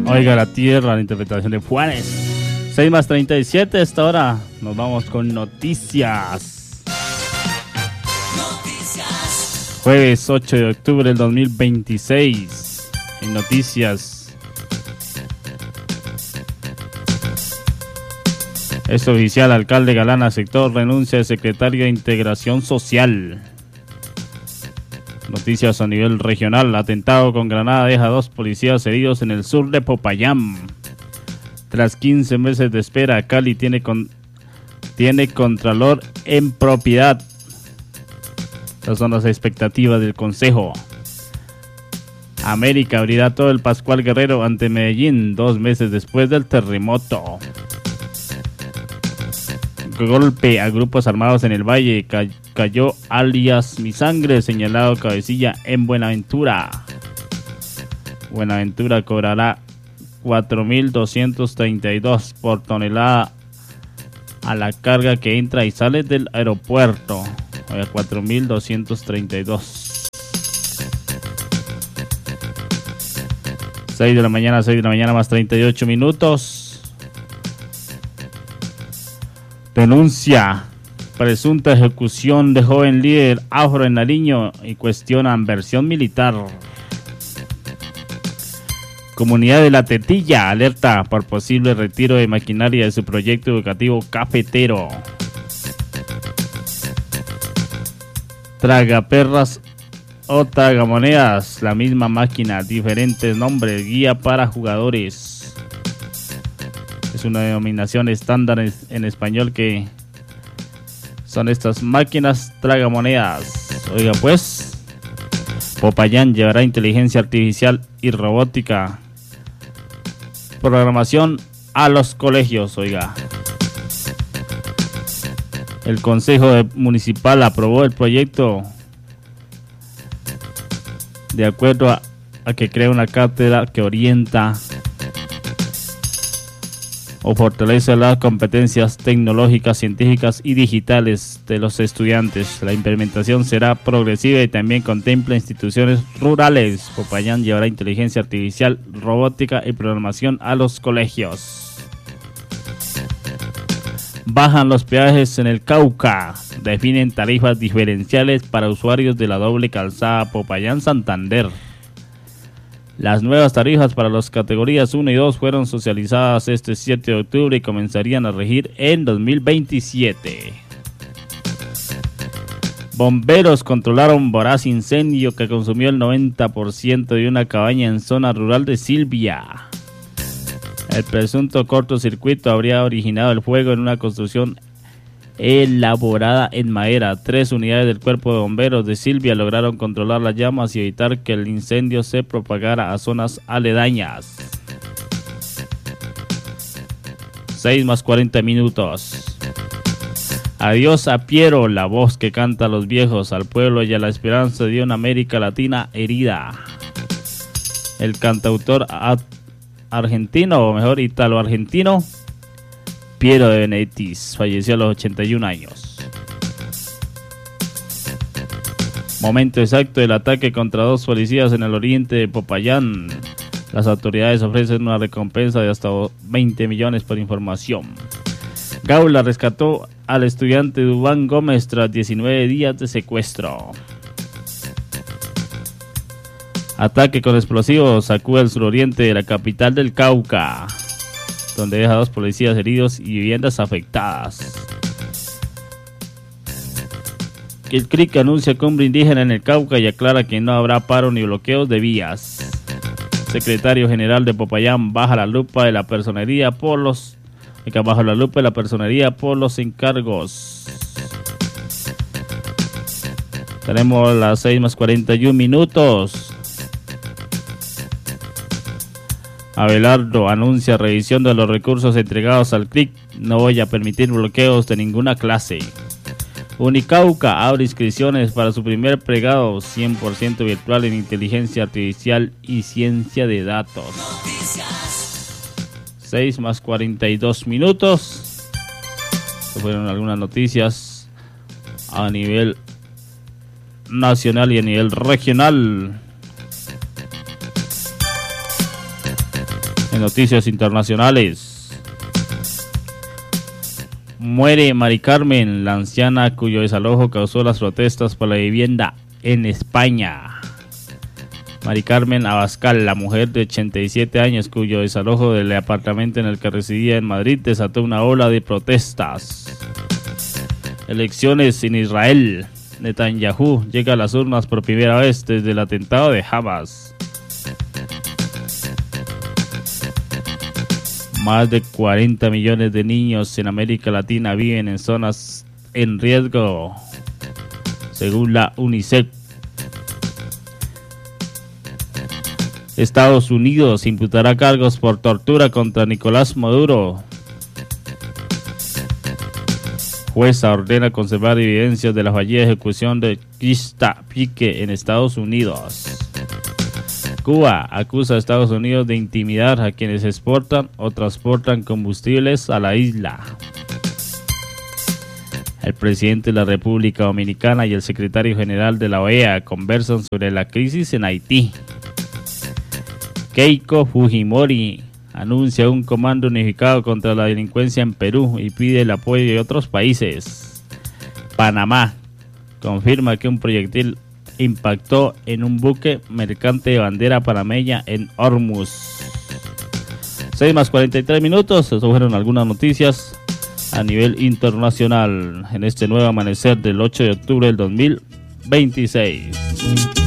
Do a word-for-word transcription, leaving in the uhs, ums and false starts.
Oiga la tierra, la interpretación de Juanes. seis más treinta y siete, esta hora nos vamos con noticias. Noticias. Jueves ocho de octubre del dos mil veintiséis. En noticias. Es oficial, alcalde Galán aceptó renuncia de secretario de Integración Social. Noticias a nivel regional. Atentado con granada deja dos policías heridos en el sur de Popayán. Tras quince meses de espera, Cali tiene, con, tiene contralor en propiedad. Estas son las expectativas del Consejo. América abrirá todo el Pascual Guerrero ante Medellín dos meses después del terremoto. Golpe a grupos armados en el Valle. Cay- cayó alias Mi Sangre, señalado cabecilla en Buenaventura. Buenaventura cobrará cuatro mil doscientos treinta y dos por tonelada a la carga que entra y sale del aeropuerto. Oiga, cuatro mil doscientos treinta y dos. seis de la mañana, seis de la mañana más treinta y ocho minutos. Denuncia presunta ejecución de joven líder afro en Nariño y cuestionan versión militar. Comunidad de La Tetilla alerta por posible retiro de maquinaria de su proyecto educativo cafetero. Tragaperras o tragamonedas, la misma máquina, diferentes nombres, guía para jugadores. Es una denominación estándar en, en español que son estas máquinas tragamonedas. Oiga pues, Popayán llevará inteligencia artificial y robótica, programación a los colegios. Oiga, el Consejo Municipal aprobó el proyecto de acuerdo a, a que crea una cátedra que orienta o fortalece las competencias tecnológicas, científicas y digitales de los estudiantes. La implementación será progresiva y también contempla instituciones rurales. Popayán llevará inteligencia artificial, robótica y programación a los colegios. Bajan los peajes en el Cauca. Definen tarifas diferenciales para usuarios de la doble calzada Popayán-Santander. Las nuevas tarifas para las categorías uno y dos fueron socializadas este siete de octubre y comenzarían a regir en dos mil veintisiete. Bomberos controlaron voraz incendio que consumió el noventa por ciento de una cabaña en zona rural de Silvia. El presunto cortocircuito habría originado el fuego en una construcción elaborada en madera. Tres unidades del Cuerpo de Bomberos de Silvia lograron controlar las llamas y evitar que el incendio se propagara a zonas aledañas. seis más cuarenta minutos. Adiós a Piero, la voz que canta a los viejos, al pueblo y a la esperanza de una América Latina herida. El cantautor argentino, o mejor italo-argentino, Piero de Benedettis falleció a los ochenta y un años. Momento exacto del ataque contra dos policías en el oriente de Popayán. Las autoridades ofrecen una recompensa de hasta veinte millones por información. Gaula rescató al estudiante Dubán Gómez tras diecinueve días de secuestro. Ataque con explosivos sacude el suroriente de la capital del Cauca, donde deja dos policías heridos y viviendas afectadas. El C R I C anuncia cumbre indígena en el Cauca y aclara que no habrá paro ni bloqueos de vías. Secretario General de Popayán baja la lupa de la personería por los bajo la lupa de la personería por los encargos. Tenemos las seis más cuarenta y un minutos. Abelardo anuncia revisión de los recursos entregados al C R I C. No voy a permitir bloqueos de ninguna clase. Unicauca abre inscripciones para su primer pregado cien por ciento virtual en inteligencia artificial y ciencia de datos. seis más cuarenta y dos minutos. Estas fueron algunas noticias a nivel nacional y a nivel regional. En noticias internacionales, muere Mari Carmen, la anciana cuyo desalojo causó las protestas por la vivienda en España. Mari Carmen Abascal, la mujer de ochenta y siete años cuyo desalojo del apartamento en el que residía en Madrid desató una ola de protestas. Elecciones en Israel. Netanyahu llega a las urnas por primera vez desde el atentado de Hamas. Más de cuarenta millones de niños en América Latina viven en zonas en riesgo, según la UNICEF. Estados Unidos imputará cargos por tortura contra Nicolás Maduro. Jueza ordena conservar evidencias de la fallida ejecución de Krista Pique en Estados Unidos. Cuba acusa a Estados Unidos de intimidar a quienes exportan o transportan combustibles a la isla. El presidente de la República Dominicana y el secretario general de la O E A conversan sobre la crisis en Haití. Keiko Fujimori anuncia un comando unificado contra la delincuencia en Perú y pide el apoyo de otros países. Panamá confirma que un proyectil impactó en un buque mercante de bandera panameña en Hormuz. seis más cuarenta y tres minutos, estas fueron algunas noticias a nivel internacional en este nuevo amanecer del ocho de octubre del dos mil veintiséis.